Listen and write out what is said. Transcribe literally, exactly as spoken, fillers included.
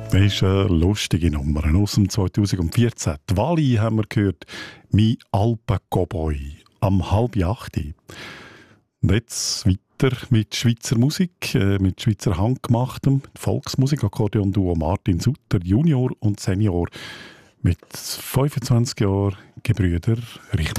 Das ist eine lustige Nummer aus dem zweitausendvierzehn. Die Walli haben wir gehört, «Mi Alpen-Cowboy» am halb acht. Und jetzt weiter mit Schweizer Musik, äh, mit Schweizer handgemachtem Volksmusik, Akkordeon-Duo Martin Sutter, Junior und Senior, mit fünfundzwanzig Jahren Gebrüder Richmond.